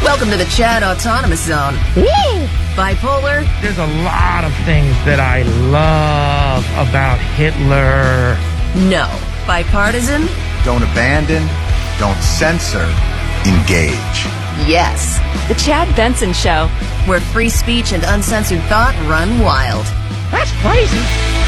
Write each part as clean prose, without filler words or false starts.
Welcome to the Chad Autonomous Zone. Woo! Bipolar? There's a lot of things that I love about Hitler. No. Bipartisan? Don't abandon, don't censor, engage. Yes. The Chad Benson Show. Where free speech and uncensored thought run wild. That's crazy.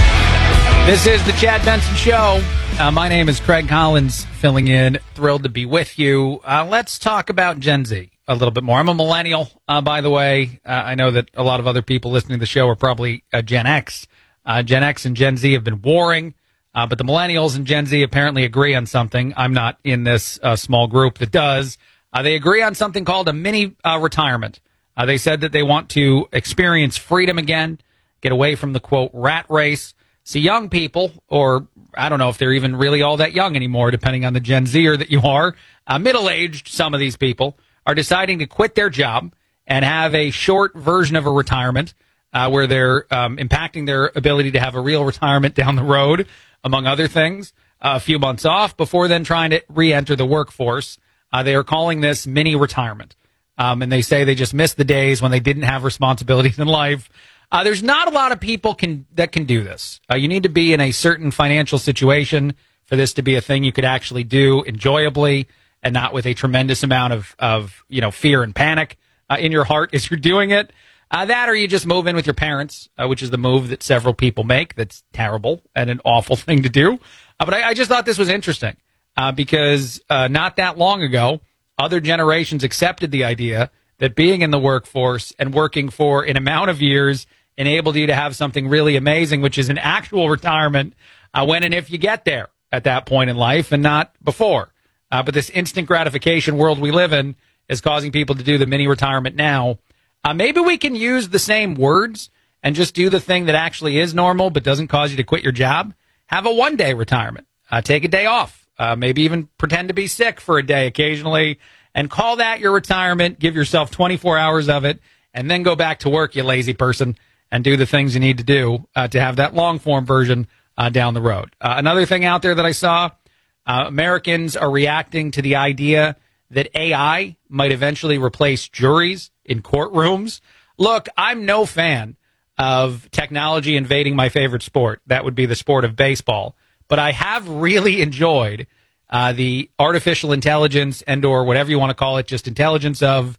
This is the Chad Benson Show. My name is Craig Collins, filling in. Thrilled to be with you. Let's talk about Gen Z a little bit more. I'm a millennial, by the way. I know that a lot of other people listening to the show are probably Gen X. Gen X and Gen Z have been warring, but the millennials and Gen Z apparently agree on something. I'm not in this small group that does. They agree on something called a mini retirement. They said that they want to experience freedom again, get away from the, quote, rat race. See, young people, or I don't know if they're even really all that young anymore, depending on the Gen Zer that you are, middle-aged, some of these people, are deciding to quit their job and have a short version of a retirement where they're impacting their ability to have a real retirement down the road, among other things, a few months off before then trying to re-enter the workforce. They are calling this mini retirement. And they say they just missed the days when they didn't have responsibilities in life. There's not a lot of people that can do this. You need to be in a certain financial situation for this to be a thing you could actually do enjoyably and not with a tremendous amount of fear and panic in your heart as you're doing it. That or you just move in with your parents, which is the move that several people make. That's terrible and an awful thing to do. But I just thought this was interesting because not that long ago, other generations accepted the idea that being in the workforce and working for an amount of years enabled you to have something really amazing, which is an actual retirement when and if you get there at that point in life and not before. But this instant gratification world we live in is causing people to do the mini retirement now. Maybe we can use the same words and just do the thing that actually is normal but doesn't cause you to quit your job. Have a one-day retirement. Take a day off. Maybe even pretend to be sick for a day occasionally and call that your retirement. Give yourself 24 hours of it and then go back to work, you lazy person, and do the things you need to do to have that long-form version down the road. Another thing out there that I saw, Americans are reacting to the idea that AI might eventually replace juries in courtrooms. Look, I'm no fan of technology invading my favorite sport. That would be the sport of baseball. But I have really enjoyed the artificial intelligence and or whatever you want to call it, just intelligence of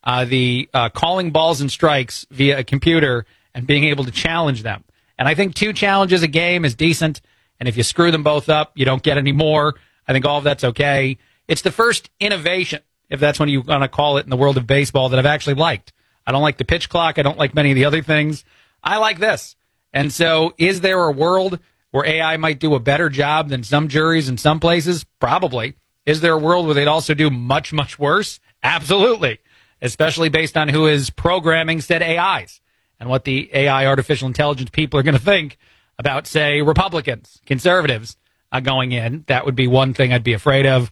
the calling balls and strikes via a computer and being able to challenge them. And I think 2 challenges a game is decent. And if you screw them both up, you don't get any more. I think all of that's okay. It's the first innovation, if that's what you want to call it, in the world of baseball that I've actually liked. I don't like the pitch clock. I don't like many of the other things. I like this. And so is there a world where AI might do a better job than some juries in some places? Probably. Is there a world where they'd also do much, much worse? Absolutely. Especially based on who is programming said AIs and what the AI artificial intelligence people are going to think about, say, Republicans, conservatives going in. That would be one thing I'd be afraid of.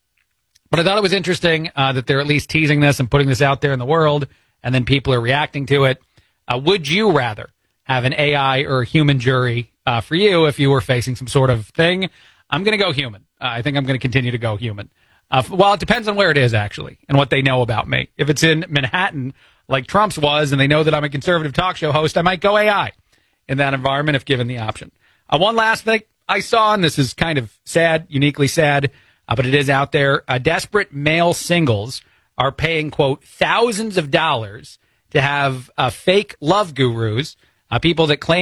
But I thought it was interesting that they're at least teasing this and putting this out there in the world, and then people are reacting to it. Would you rather have an AI or a human jury for you if you were facing some sort of thing? I'm going to go human. I think I'm going to continue to go human. Well, it depends on where it is, actually, and what they know about me. If it's in Manhattan, like Trump's was, and they know that I'm a conservative talk show host, I might go AI in that environment if given the option. One last thing I saw, and this is kind of sad, uniquely sad, but it is out there. Desperate male singles are paying, quote, thousands of dollars to have fake love gurus, people that claim